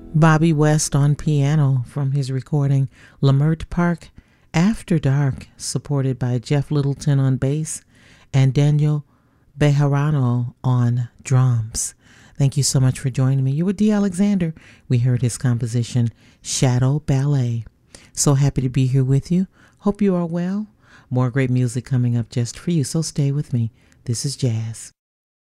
Bobby West on piano from his recording Lamert Park After Dark, supported by Jeff Littleton on bass and Daniel Bejarano on drums. Thank you so much for joining me. You were D. Alexander. We heard his composition Shadow Ballet. So happy to be here with you. Hope you are well. More great music coming up just for you, so stay with me. This is Jazz.